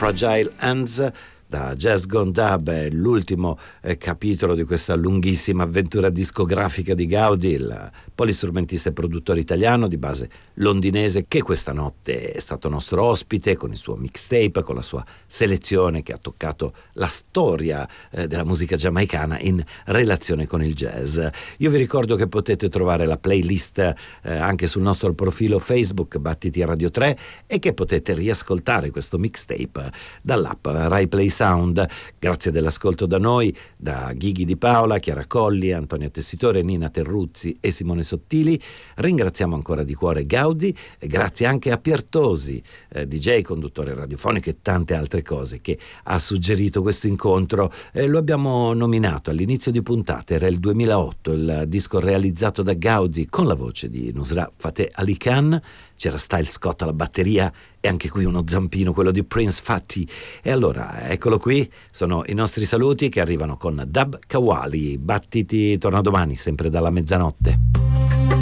Fragile Hands da Jazz Gone Dub, l'ultimo capitolo di questa lunghissima avventura discografica di Gaudi, il polistrumentista e produttore italiano di base londinese, che questa notte è stato nostro ospite con il suo mixtape, con la sua selezione che ha toccato la storia della musica giamaicana in relazione con il jazz. Io vi ricordo che potete trovare la playlist anche sul nostro profilo Facebook Battiti Radio 3 e che potete riascoltare questo mixtape dall'app Rai Play Sound. Grazie dell'ascolto da noi, da Ghighi Di Paola, Chiara Colli, Antonia Tessitore, Nina Terruzzi e Simone Sottili. Ringraziamo ancora di cuore Gaudi e grazie anche a Piertosi, DJ, conduttore radiofonico e tante altre cose, che ha suggerito questo incontro. Lo abbiamo nominato all'inizio di puntata, era il 2008, il disco realizzato da Gaudi con la voce di Nusrat Fateh Ali Khan. C'era Style Scott alla batteria e anche qui uno zampino, quello di Prince Fatty. E allora, eccolo qui, sono i nostri saluti che arrivano con Dub Kawali. Battiti torna domani, sempre dalla mezzanotte.